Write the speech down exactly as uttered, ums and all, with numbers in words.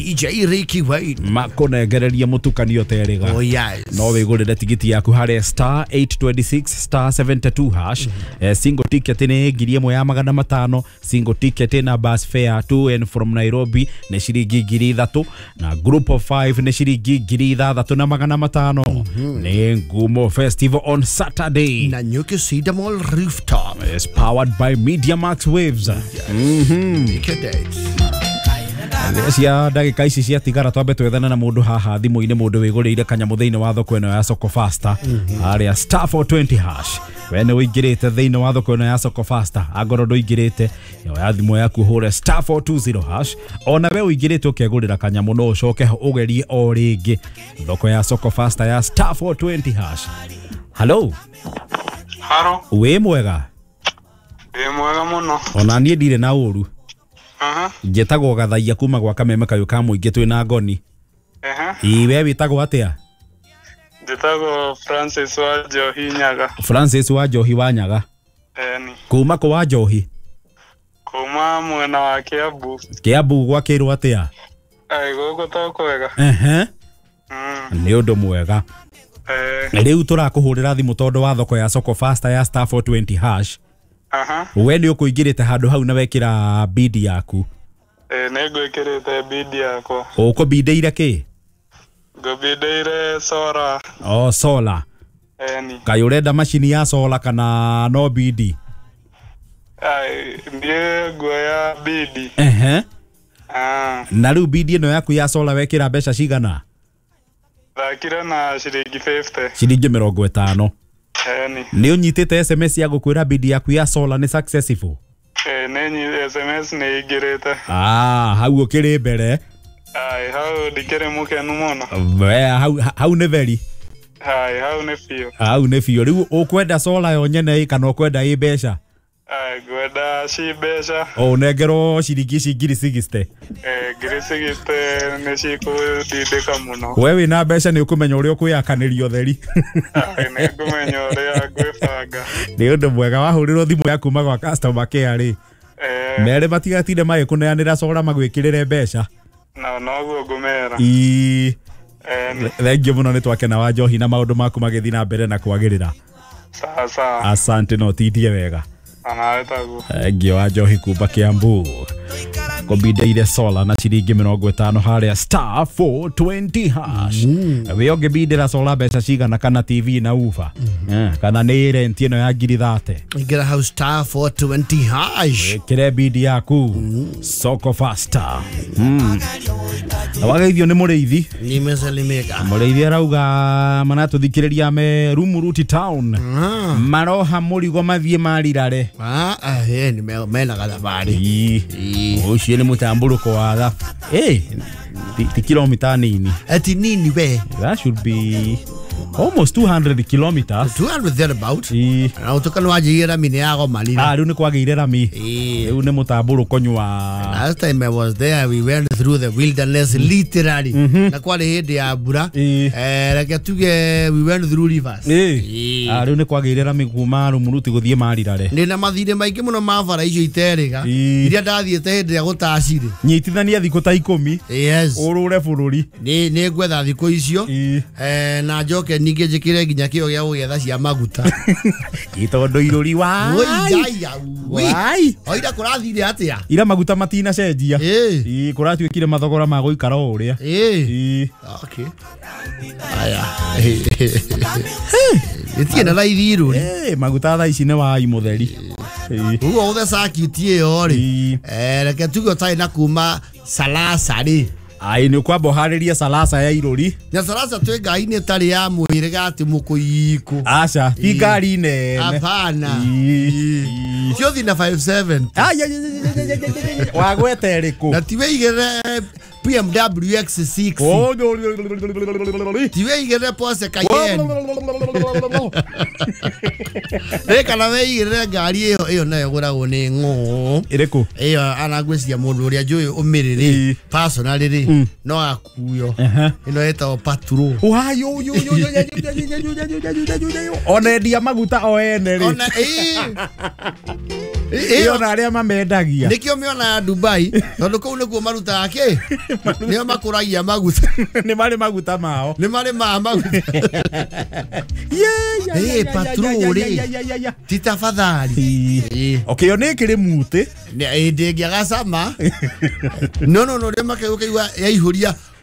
D J Ricky Wayne makonegereria mutukanio terega. Oh yes. No wigurire tigiti yaku hare star eight twenty-six star seventy-two hash. Mm-hmm. eh, single ticket ni ngiri ĩmwe ya magana matano, single ticket na bus fare to and from Nairobi ni shiringi ngiri ithatu, na group of five ni shiringi ngiri ithathatu na magana matano. Mm-hmm. Ni Ngumo Festival on Saturday na Nyuki Cedar Mall rooftop. It's powered by Media Max Waves. Yes. Mm-hmm. Make a date. Cia ndagika ici cia tigara twambe twethana na mundu haha thimu-ini, mundu wigurire kanyamu thiini wa thoko ino ya Soko Faster. Aria star four twenty hash. Wene uingirite thiini wa thoko ino ya Soko Faster, agoro nduingirite yo ya thimu yaku hure star four twenty hash. Ona we uingirite ukegurira kanyamu no ucoke ugerie o ringi thoko ya Soko Faster ya star four twenty hash. Hello. Haro. We mwega? E mwega muno. Ona nie ndire na uru. Aha. Njetagwo Gathaia kuma gwa Kameme kayo ka muingi twina ngoni. Aha. Iwe witagwo atia? Njetagwo Francis wa Njohi Nyaga. Francis wa Njohi wa Nyaga. Eni. Kuma kwa wa Njohi. Kuma mwena wa Kiambu. Kiambu gwakirwo atia? Ai gogo tokwega. Ehe. Mm. Ni undu mwega. Eh. Riu turakuhurira thimu tondu wa thoko ya Soko Faster ya star four twenty hash. Aha. We ni ukuingirite handu hau na wekira bid yaku. Eh, negwikirite bid yako. Ukubindeire ki? Ngobindeire solar. Oh, solar. Eni. Kai urenda machine ya solar kana no bid? Ai, ndie goya bid. Ehe. Ah. Na riu bid ino yaku ya solar wekira mbeca cigana? Thakira na shiringi fifty. Shiringi mirongo itano. Eni. Ni unyitite S M S ya gukwira bid yaku ya solar ni successful? Eh, nenyi S M S ni igirite. Ah, hau ukiri mbere. Ai, hau dikere mukenu muno. We hau hau ne veri. Ai, hau ne fio. Hau ne fio. Riu ukwenda solar yo nyene kana ukwenda i mbeca? Ai, gwenda shi mbeca. O negero shiringi ngiri sixty. Eh, ngiri sixty ni ciku didika muno. Wewe na mbeca ni ukumenya uri ukuyakanirio theri. Ai, ni ngumenya uri gwibanga. Ni undu mwega wahurirwo thimu yaku ma gwa customer care ri. Eh. Mere matigatinde magikuneanira solar magwikirire mbeca. No no go gumera. I Eh. Thengi muno ni twakena wa Njohi na maundu maku magithi na mbere na kwagirira. Sawa sawa. Asante no tindie wega. Anaetagu. Thengi wa Njohi kuma Kiambu. Kobindeire solar na ciringi mirongo itano haria star four twenty hash. We ongebindira solar mbeca cigana kana T V na ufa. Eh, kana ni rent ino ya ngiri thate. Get a house star four twenty hash. Kire bid yaku Soko Faster. Mm. Awageithio ni muriithi. Ni mesalimeka. Muriithi arauga manatuthikiriria me Rumuruti town. Maroha murigo mathie marirare. Ah, ah, eh, ni mena gathabari. Ii. Ucio ni mutamburuko wa tha. Eh, ti kilomita nini. Ati nini we? That should be almost two hundred kilometers. two hundred thereabout. Ii. Na utoka wajigira mini yago malina. Ah, riu ni kwageire rami. Ii. Riu ni mutamburuko nywa. Last time I was there, we went through the wilderness literally. Na kwale hedi ya bura. Eh, like tuge we went through rivers. Eh. Ah, riu ni kwageire rami kuma Rumuruti guthie marirare. Ni na mathire maingi muno mavara icio iterega. Iria ndathiete hindi ya gutacire. Nyitithania thiku ta ikumi. Yes. Urure bururi. Ni ni gwetha thiku icio. Eh, na njoke ninge njikire nginya kio gia gugetha cia maguta. Itondu iruri wa. Oi jaya. Wai. Oira kurathire atia. Ira maguta matina cenjia. Eh. I kuratuikire mathogora ma guikara uria. Eh. Okay. Aya. Itie na raithi ruri. Eh, maguta tha ici ne wa imutheri. Ugo uthe sakitie yo ri. Eh, reke tugo tai na kuma Salasa ri. Ai ni kwamba hariria Salasa ya iruri. Na Salasa twe ngai ni tari ya mwire gati mukuyiku. Acha, ti ngari nene. Hapana. Sio thina five seven. Ai ai ai. Wagwete riku. Na tiwe igere B M W X six. Tiwe igere Porsche Cayenne. Reka na we igere ngari iyo iyo nayo guragwo ni ngo. Iriku. Iyo anagwiciria mundu uria njui umiriri personally no akuyo. Ino eta patrol. Wayo yo yo yo yo yo yo yo yo yo. Ona ndia maguta o ene ri. Ona eh iyo na aria mamendagia nikio miona Dubai tondu kuu niguo maruta ake nio makuragia maguta ni mari maguta mao ni mari ma maguta ye eh patroli titafadhali okay yo nikiri muti ni ndengiaga sama no no no rema ke ukaigua yaihuria